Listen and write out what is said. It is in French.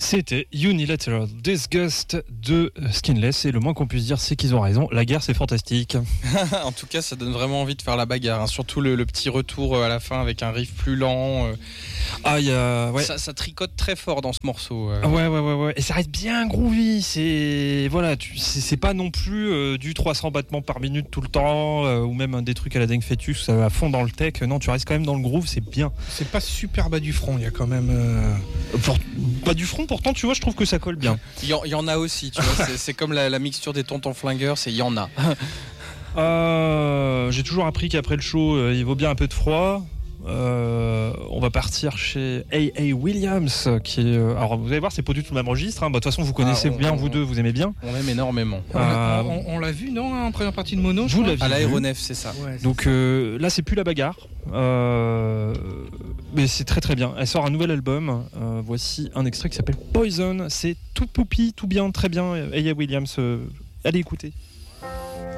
C'était Unilateral Disgust de Skinless, et le moins qu'on puisse dire c'est qu'ils ont raison, la guerre c'est fantastique. En tout cas ça donne vraiment envie de faire la bagarre, hein. Surtout le petit retour à la fin avec un riff plus lent. Ouais. Ça tricote très fort dans ce morceau. Ouais. Et ça reste bien groovy, c'est pas non plus du 300 battements par minute tout le temps, ou même des trucs à la Deng Fetus, ça va à fond dans le tech. Non, tu restes quand même dans le groove, c'est bien. C'est pas super bas du front, il y a quand même... Pas du front, pourtant tu vois, je trouve que ça colle bien. Il y en a aussi, tu vois, c'est comme la mixture des tontons flingueurs, il y en a. J'ai toujours appris qu'après le show, il vaut bien un peu de froid. On va partir chez A.A. Williams, qui est... alors vous allez voir, c'est pas du tout le même registre, hein. De toute façon vous connaissez bien, vous deux, vous aimez bien. On aime énormément. On l'a vu, non, en première partie de Mono, vous l'avez à l'aéronef, c'est ça. Ouais, c'est donc là c'est plus la bagarre, mais c'est très très bien. Elle sort un nouvel album, voici un extrait qui s'appelle Poison. C'est tout poupi, tout bien, très bien. A.A. Williams, allez écouter.